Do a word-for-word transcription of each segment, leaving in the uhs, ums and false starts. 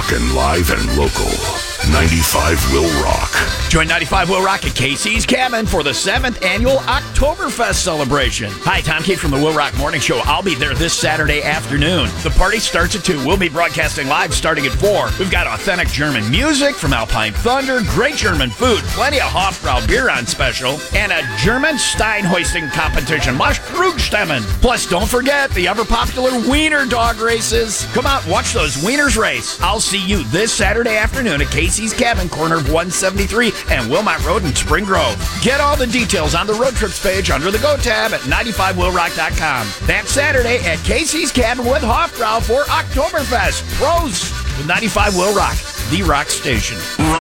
Rockin' live and local. ninety-five Will Rock. Join ninety-five Will Rock at Casey's Cabin for the seventh annual Oktoberfest celebration. Hi, Tom Kate from the Will Rock Morning Show. I'll be there this Saturday afternoon. The party starts at two. We'll be broadcasting live starting at four. We've got authentic German music from Alpine Thunder, great German food, plenty of Hofbrau beer on special, and a German Stein hoisting competition, Marsch Krugstemmen. Plus, don't forget the ever-popular Wiener dog races. Come out and watch those Wieners race. I'll see you this Saturday afternoon at Casey's Cabin, corner of one seventy-three and Wilmot Road in Spring Grove. Get all the details on the road trips page under the Go tab at ninety-five will rock dot com. That's Saturday at Casey's Cabin with Hofbrau for Oktoberfest. Pros with ninety-five Will Rock, the rock station.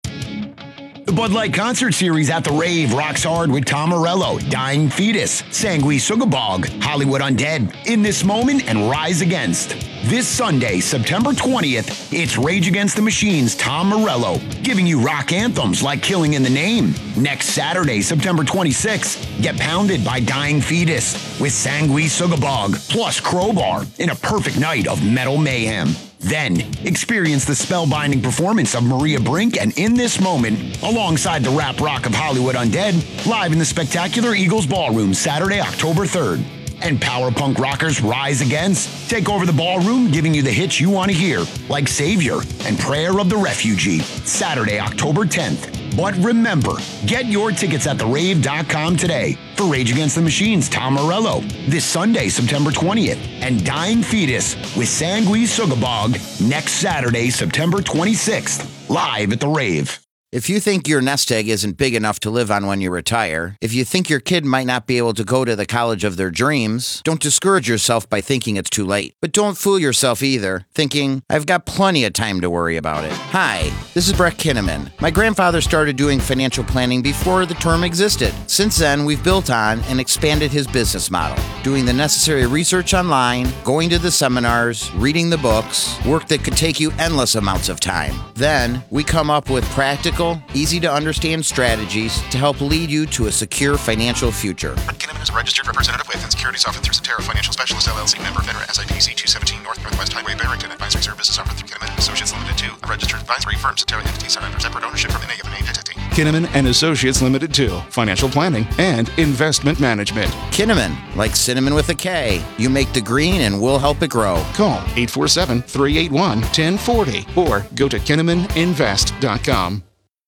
The Bud Light Concert Series at the Rave rocks hard with Tom Morello, Dying Fetus, Sangui Sugabog, Hollywood Undead, In This Moment, and Rise Against. This Sunday, September twentieth, it's Rage Against the Machine's Tom Morello, giving you rock anthems like Killing in the Name. Next Saturday, September twenty-sixth, get pounded by Dying Fetus with Sangui Sugabog, plus Crowbar, in a perfect night of metal mayhem. Then, experience the spellbinding performance of Maria Brink and In This Moment, alongside the rap rock of Hollywood Undead, live in the spectacular Eagles Ballroom Saturday, October third. And power punk rockers Rise Against take over the ballroom, giving you the hits you want to hear, like Savior and Prayer of the Refugee, Saturday, October tenth. But remember, get your tickets at the rave dot com today for Rage Against the Machine's Tom Morello this Sunday, September twentieth, and Dying Fetus with Sangui Sugabog next Saturday, September twenty-sixth, live at the Rave. If you think your nest egg isn't big enough to live on when you retire, if you think your kid might not be able to go to the college of their dreams, don't discourage yourself by thinking it's too late. But don't fool yourself either, thinking, I've got plenty of time to worry about it. Hi, this is Brett Kinnaman. My grandfather started doing financial planning before the term existed. Since then, we've built on and expanded his business model, doing the necessary research online, going to the seminars, reading the books, work that could take you endless amounts of time. Then, we come up with practical, easy to understand strategies to help lead you to a secure financial future. Brett Kinnaman is a registered representative with and securities offered through Cetera Financial Specialist L L C, member FINRA, S I P C two seventeen North Northwest Highway, Barrington. Advisory services offered through Kinnaman and Associates Limited two, a registered advisory firm. Cetera entity set under separate ownership from any of an entity. Kinnaman and Associates Limited two, financial planning and investment management. Kinnaman, like cinnamon with a K. You make the green and we'll help it grow. Call eight four seven, three eight one, one zero four zero or go to kinnaman invest dot com.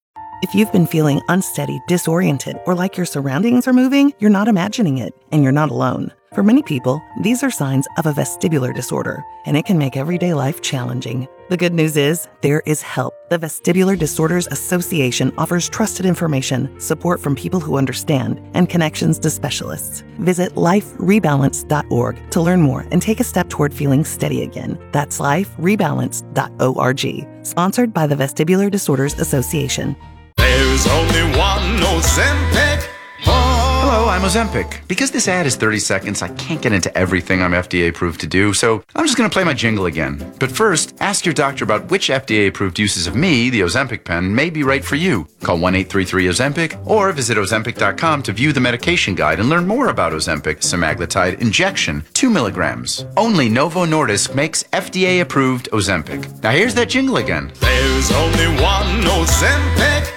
If you've been feeling unsteady, disoriented, or like your surroundings are moving, you're not imagining it, and you're not alone. For many people, these are signs of a vestibular disorder, and it can make everyday life challenging. The good news is, there is help. The Vestibular Disorders Association offers trusted information, support from people who understand, and connections to specialists. Visit life rebalance dot org to learn more and take a step toward feeling steady again. That's life rebalance dot org. Sponsored by the Vestibular Disorders Association. There's only one Ozempic. Hello, I'm Ozempic. Because this ad is thirty seconds, I can't get into everything I'm F D A approved to do, so I'm just going to play my jingle again. But first, ask your doctor about which F D A approved uses of me, the Ozempic pen, may be right for you. Call one eight three three Ozempic or visit ozempic dot com to view the medication guide and learn more about Ozempic semaglutide injection, two milligrams. Only Novo Nordisk makes F D A approved Ozempic. Now here's that jingle again. There's only one Ozempic.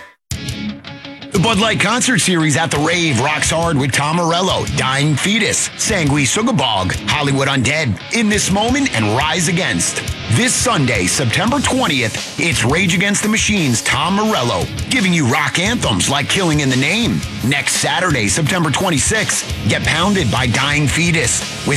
The Bud Light Concert Series at the Rave rocks hard with Tom Morello, Dying Fetus, Sangui Sugabog, Hollywood Undead, In This Moment, and Rise Against. This Sunday, September twentieth, it's Rage Against the Machine's Tom Morello, giving you rock anthems like Killing in the Name. Next Saturday, September twenty-sixth, get pounded by Dying Fetus with